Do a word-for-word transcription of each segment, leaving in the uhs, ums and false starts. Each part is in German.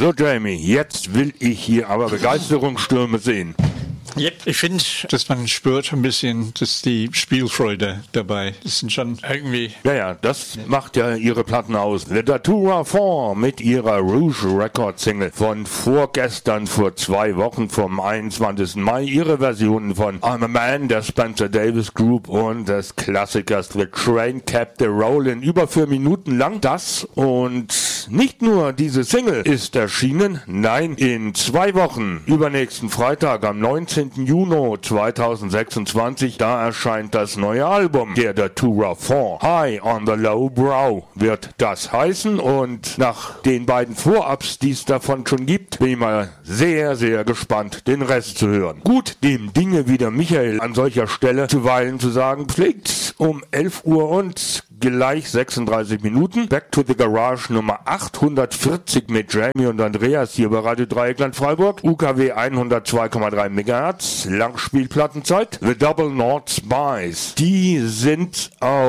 So Jamie, jetzt will ich hier aber Begeisterungsstürme sehen. Ja, ich finde, dass man spürt ein bisschen, dass die Spielfreude dabei ist. Sind schon irgendwie... Ja, ja, das macht ja ihre Platten aus. The Datura vier mit ihrer Rouge Record Single von vorgestern, vor zwei Wochen, vom einundzwanzigsten Mai. Ihre Versionen von I'm a Man, der Spencer Davis Group und des Klassikers The Train Kept the Rollin'. Über vier Minuten lang das. Und nicht nur diese Single ist erschienen, nein, in zwei Wochen, übernächsten Freitag am neunzehnten Juni zweitausendsechsundzwanzig, da erscheint das neue Album der Datura vier. High on the Low Brow wird das heißen, und nach den beiden Vorabs, die es davon schon gibt, bin ich mal sehr, sehr gespannt, den Rest zu hören. Gut, dem Dinge, wie der Michael an solcher Stelle zuweilen zu sagen pflegt, um elf Uhr und gleich sechsunddreißig Minuten. Back to the Garage Nummer achthundertvierzig mit Jamie und Andreas hier bei Radio Dreieckland Freiburg. U K W hundertzwei Komma drei Megahertz. Langspielplattenzeit. The Double North Spies. Die sind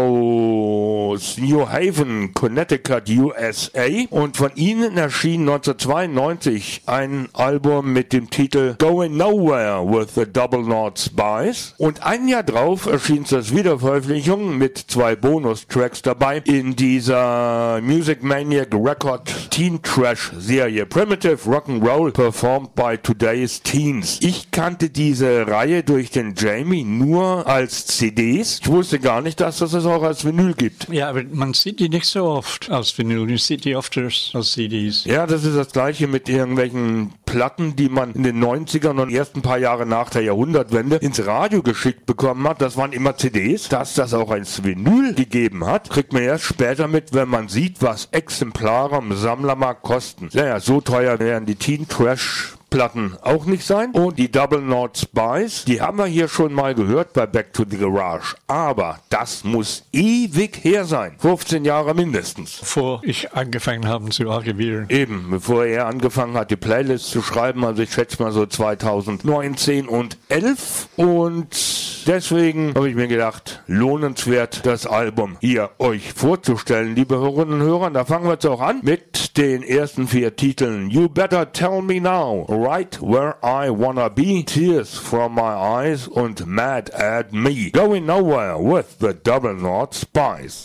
aus New Haven, Connecticut, U S A. Und von ihnen erschien neunzehnhundertzweiundneunzig ein Album mit dem Titel Going Nowhere with the Double North Spies. Und ein Jahr drauf erschien das Wiederveröffentlichung mit zwei Bonus-Tracks dabei in dieser Music Maniac Record Teen Trash Serie Primitive Rock'n'Roll Performed by Today's Teens. Ich kannte diese Reihe durch den Jamie nur als C Ds. Ich wusste gar nicht, dass das es auch als Vinyl gibt. Ja, aber man sieht die nicht so oft als Vinyl. Man sieht die oft als C Ds. Ja, das ist das Gleiche mit irgendwelchen Platten, die man in den neunzigern und ersten paar Jahre nach der Jahrhundertwende ins Radio geschickt bekommen hat. Das waren immer C Ds. Dass das auch als Vinyl gegeben hat, kriegt man erst später mit, wenn man sieht, was Exemplare am Sammlermarkt kosten. Naja, so teuer wären die Teen Trash Platten auch nicht sein. Und die Double North Spies, die haben wir hier schon mal gehört bei Back to the Garage. Aber das muss ewig her sein. fünfzehn Jahre mindestens. Bevor ich angefangen habe zu archivieren. Eben, bevor er angefangen hat, die Playlist zu schreiben. Also ich schätze mal so zweitausendneunzehn und elf. Und deswegen habe ich mir gedacht, lohnenswert, das Album hier euch vorzustellen, liebe Hörerinnen und Hörer. Da fangen wir jetzt auch an mit den ersten vier Titeln. You Better Tell Me Now, Right Where I Wanna Be, Tears From My Eyes und Mad at Me. Going Nowhere with the Double North Spies.